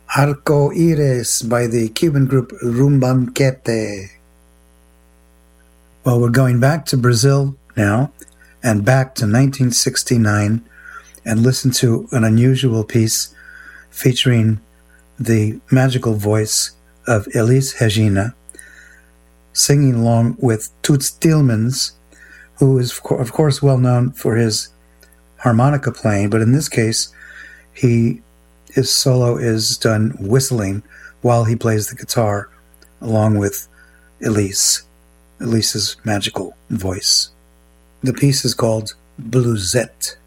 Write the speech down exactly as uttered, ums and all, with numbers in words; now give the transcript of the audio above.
Arco Iris by the Cuban group Rumbanquete. Well, we're going back to Brazil now, and back to nineteen sixty-nine, and listen to an unusual piece featuring the magical voice of Elis Regina, singing along with Toots Thielemans, who is, of course, well known for his harmonica playing, but in this case, he his solo is done whistling while he plays the guitar, along with Elise, Elise's magical voice. The piece is called Bluesette.